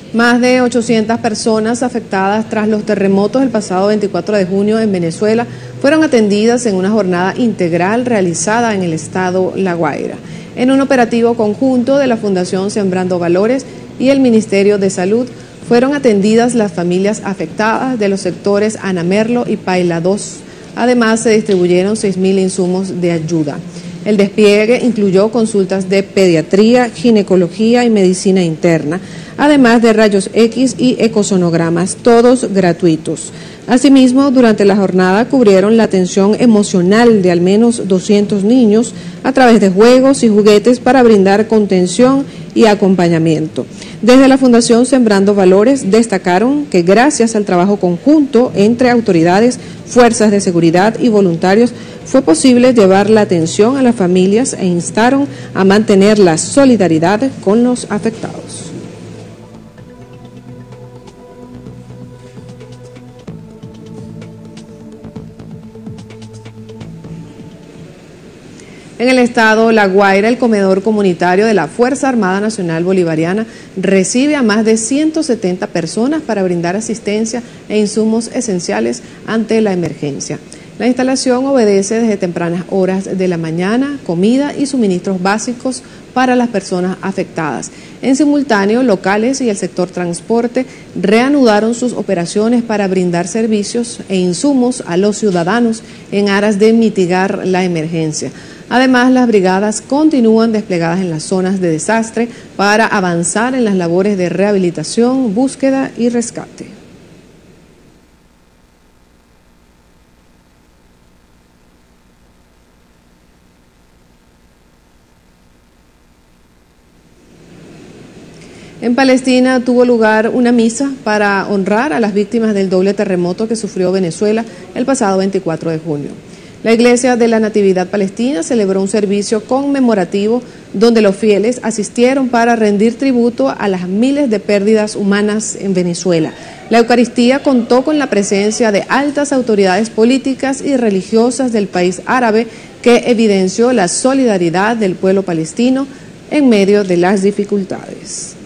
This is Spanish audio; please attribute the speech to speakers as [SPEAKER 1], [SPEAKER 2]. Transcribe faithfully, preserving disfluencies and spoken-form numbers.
[SPEAKER 1] Más de ochocientas personas afectadas tras los terremotos el pasado veinticuatro de junio en Venezuela fueron atendidas en una jornada integral realizada en el estado La Guaira. En un operativo conjunto de la Fundación Sembrando Valores y el Ministerio de Salud, fueron atendidas las familias afectadas de los sectores Ana Merlo y Paila dos. Además, se distribuyeron seis mil insumos de ayuda. El despliegue incluyó consultas de pediatría, ginecología y medicina interna, además de rayos X y ecosonogramas, todos gratuitos. Asimismo, durante la jornada cubrieron la atención emocional de al menos doscientos niños a través de juegos y juguetes para brindar contención y acompañamiento. Desde la Fundación Sembrando Valores destacaron que gracias al trabajo conjunto entre autoridades, fuerzas de seguridad y voluntarios fue posible llevar la atención a las familias e instaron a mantener la solidaridad con los afectados. En el estado La Guaira, el comedor comunitario de la Fuerza Armada Nacional Bolivariana recibe a más de ciento setenta personas para brindar asistencia e insumos esenciales ante la emergencia. La instalación obedece desde tempranas horas de la mañana, comida y suministros básicos para las personas afectadas. En simultáneo, locales y el sector transporte reanudaron sus operaciones para brindar servicios e insumos a los ciudadanos en aras de mitigar la emergencia. Además, las brigadas continúan desplegadas en las zonas de desastre para avanzar en las labores de rehabilitación, búsqueda y rescate. En Palestina tuvo lugar una misa para honrar a las víctimas del doble terremoto que sufrió Venezuela el pasado veinticuatro de junio. La Iglesia de la Natividad Palestina celebró un servicio conmemorativo donde los fieles asistieron para rendir tributo a las miles de pérdidas humanas en Venezuela. La Eucaristía contó con la presencia de altas autoridades políticas y religiosas del país árabe que evidenció la solidaridad del pueblo palestino en medio de las dificultades.